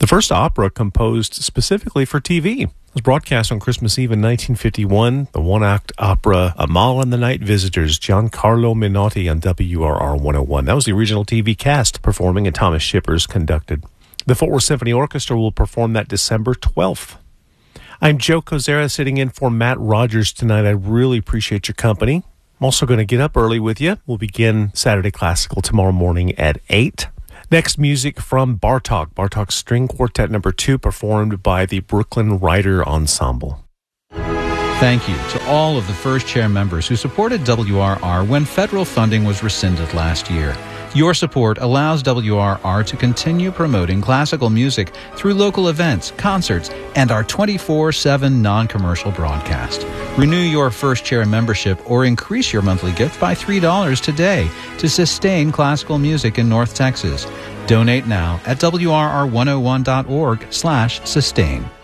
first opera composed specifically for TV. It was broadcast on Christmas Eve in 1951. The one-act opera Amal and the Night Visitors, Giancarlo Menotti on WRR 101. That was the original TV cast performing, and Thomas Shippers conducted. The Fort Worth Symphony Orchestra will perform that December 12th. I'm Joe Kozera, sitting in for Matt Rogers tonight. I really appreciate your company. I'm also going to get up early with you. We'll begin Saturday Classical tomorrow morning at 8. Next, music from Bartok. Bartok String Quartet No. 2, performed by the Brooklyn Rider Ensemble. Thank you to all of the First Chair members who supported WRR when federal funding was rescinded last year. Your support allows WRR to continue promoting classical music through local events, concerts, and our 24/7 non-commercial broadcast. Renew your First Chair membership or increase your monthly gift by $3 today to sustain classical music in North Texas. Donate now at WRR101.org/sustain.